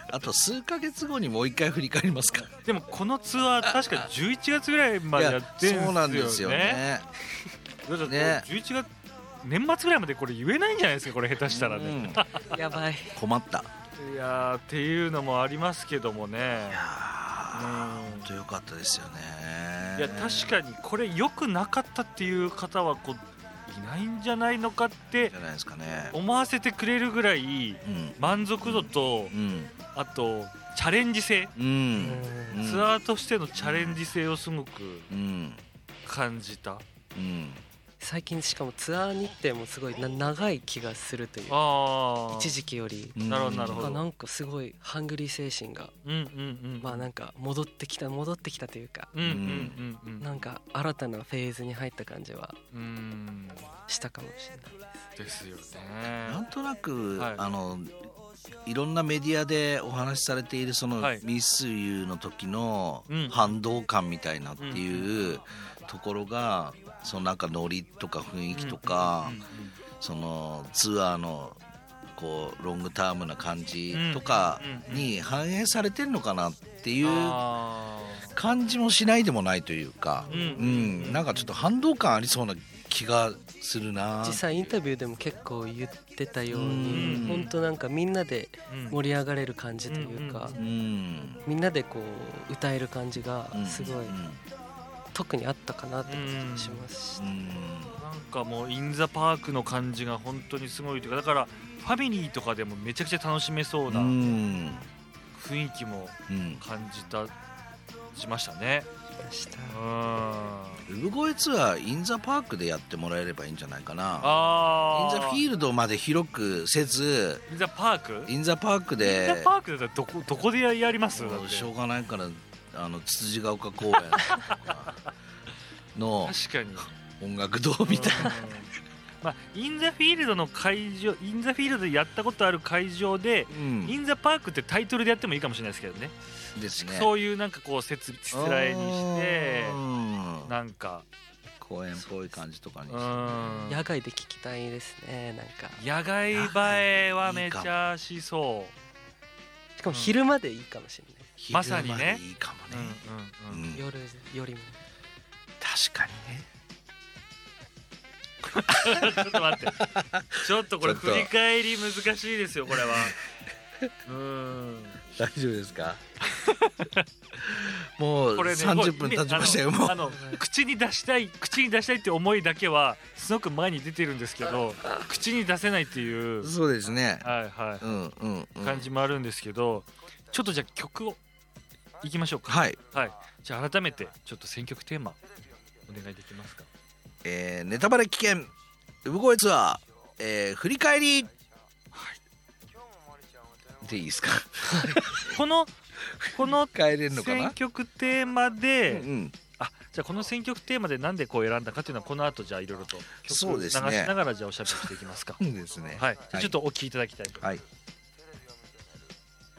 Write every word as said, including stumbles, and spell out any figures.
あと数ヶ月後にもう一回振り返りますか。 でもこのツアー確かじゅういちがつぐらいまでやってるんですよね。 そうなんですよね。 だからねじゅういちがつ年末ぐらいまでこれ言えないんじゃないですかこれ下手したらね、 うん、やばい困った。 いやーっていうのもありますけどもね。いやー本当良かったですよね。 いや確かにこれ良くなかったっていう方はこういないんじゃないのかって思わせてくれるぐらい満足度と、うん、あとチャレンジ性、うん、ツアーとしてのチャレンジ性をすごく感じた、うん、 最近しかもツアー日程もすごいな長い気がするというか一時期より、 なるほどなるほど、 なんかすごいハングリー精神が、うんうんうん、まあなんか戻ってきた戻ってきたというか、うんうんうんうん、なんか新たなフェーズに入った感じはしたかもしれないです。 ですよね。 なんとなく、はい、あのいろんなメディアでお話しされているそのミスユーの時の反動感みたいなっていうところが、そのなんかノリとか雰囲気とか、そのツアーのこうロングタームな感じとかに反映されてるのかなっていう感じもしないでもないというか、うん、なんかちょっと反動感ありそうな気がするな。 実際インタビューでも結構言ってたように、本当なんかみんなで盛り上がれる感じというか、みんなでこう歌える感じがすごい特にあったかなって感じしました。 なんかもうインザパークの感じが本当にすごいというか、だからファミリーとかでもめちゃくちゃ楽しめそうな雰囲気も感じたしましたね。 産声ツアーインザパークでやってもらえればいいんじゃないかな。あインザフィールドまで広くせずインザパークインザパークでインザパークだったらどこ、どこでやります？だってしょうがないからあのつつじが丘公園の確かに音楽堂みたいなまあ、インザフィールドの会場、インザフィールドでやったことある会場で、うん、インザパークってタイトルでやってもいいかもしれないですけどね。 ですね。 そういうなんかこう設しつらいにしてなんか公園っぽい感じとかにして、 ね、野外で聞きたいですね。なんか野外映えはめちゃしそう。 しかも昼間でいいかもしれない、 うん、まさにねいいかもね、 うんうんうん、夜よりも確かにねちょっと待ってちょっとこれ振り返り難しいですよこれはうーん大丈夫ですかもうさんじゅっぷん経ちましたよ。もうあの口に出したい口に出したいって思いだけはすごく前に出てるんですけど口に出せないっていうそうですねはいはい、うんうんうん、感じもあるんですけど、ちょっとじゃあ曲をいきましょうか。 はい、はい、 じゃあ改めてちょっと選曲テーマお願いできますか。 えー、ネタバレ危険産声ツアー、えー、振り返り、はい、でいいですかこのこの選曲テーマで、うんうん、あじゃあこの選曲テーマでなんでこう選んだかっていうのはこの後じゃあいろいろと曲流しながらじゃあおしゃべりしていきますか。 そうですね。 はい、はい、ちょっとお聴きいただきたいと思います。はい。